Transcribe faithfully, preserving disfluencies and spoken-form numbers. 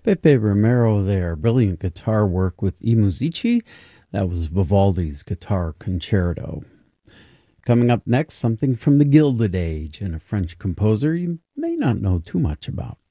Pepe Romero there, brilliant guitar work with I Musici. That was Vivaldi's Guitar Concerto. Coming up next, something from the Gilded Age and a French composer you may not know too much about.